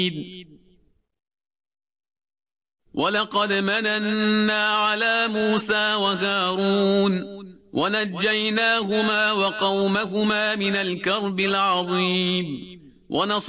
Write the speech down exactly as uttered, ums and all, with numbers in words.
वलक़द मनन्ना अला मूसा व हारून वनज्जयनाहुमा व क़ौमहुमा मिनल कर्बिल अज़ीम।